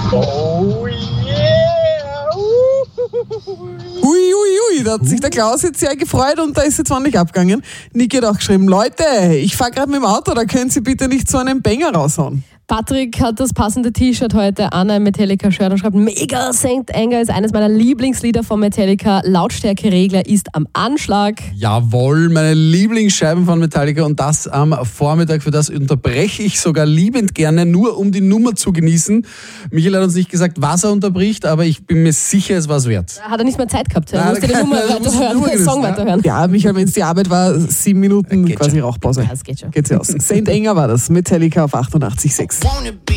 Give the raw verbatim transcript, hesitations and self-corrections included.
Oh yeah! Ui, ui, ui, da hat sich der Klaus jetzt sehr gefreut und da ist jetzt ordentlich abgegangen. Niki hat auch geschrieben, Leute, ich fahre gerade mit dem Auto, da können Sie bitte nicht so einen Banger raushauen. Patrick hat das passende T-Shirt heute an, ein Metallica-Shirt und schreibt, Mega Saint Anger ist eines meiner Lieblingslieder von Metallica. Lautstärkeregler ist am Anschlag. Jawohl, meine Lieblingsscheiben von Metallica und das am Vormittag. Für das unterbreche ich sogar liebend gerne, nur um die Nummer zu genießen. Michael hat uns nicht gesagt, was er unterbricht, aber ich bin mir sicher, es war es wert. Hat er nicht mehr Zeit gehabt. Er Nein, musste die da Nummer kann- da muss weiterhören, die Nummer den Song genießen, weiterhören. Ja, Michael, wenn es die Arbeit war, sieben Minuten Geht quasi schon. Rauchpause. Ja, das geht schon. Geht's ja aus. Saint Anger war das, Metallica auf achtundachtzig Komma sechs. Wanna be